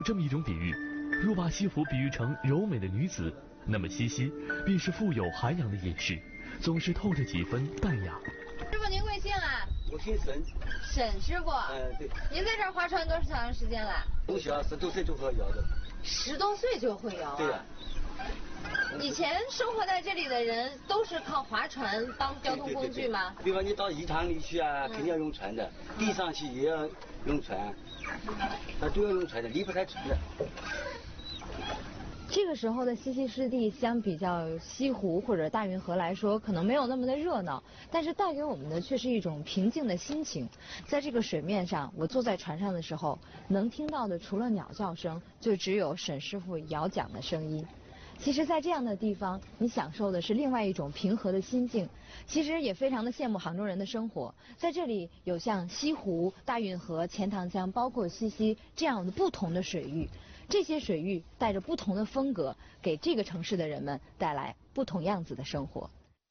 这么一种比喻，若把西湖比喻成柔美的女子，那么西溪便是富有涵养的隐士，总是透着几分淡雅。 师傅，您贵姓啊？ 我姓沈。 沈师傅。 对。 您在这儿划船多长时间了？ 从小10多岁就会摇的。 10多岁就会摇啊？ 对呀。 以前生活在这里的人都是靠划船当交通工具吗？ 比方你到驿塘里去啊，肯定要用船的；地上去也要用船，都要用船的，离不开船的。 这个时候的西溪湿地，相比较西湖或者大运河来说，可能没有那么的热闹，但是带给我们的却是一种平静的心情。在这个水面上，我坐在船上的时候，能听到的除了鸟叫声，就只有沈师傅摇桨的声音。其实，在这样的地方，你享受的是另外一种平和的心境。其实也非常的羡慕杭州人的生活，在这里有像西湖、大运河、钱塘江，包括西溪这样的不同的水域。这些水域带着不同的风格，给这个城市的人们带来不同样子的生活。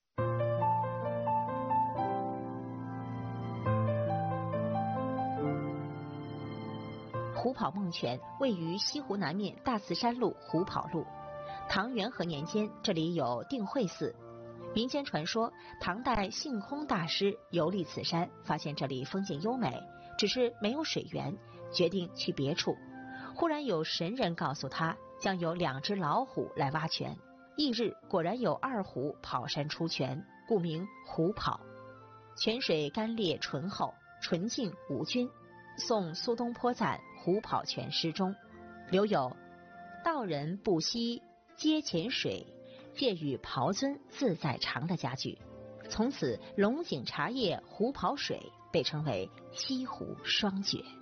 虎跑梦泉位于西湖南面大慈山路虎跑路。唐元和年间，这里有定慧寺。民间传说，唐代性空大师游历此山，发现这里风景优美，只是没有水源，决定去别处。忽然有神人告诉他，将有2只老虎来挖泉。翌日果然有2虎跑山出泉，故名虎跑。泉水甘冽醇厚，纯净无菌。宋苏东坡赞虎跑泉诗中留有道人不惜接泉水，借与袍尊自在长的佳句。从此龙井茶叶虎跑水被称为西湖双绝。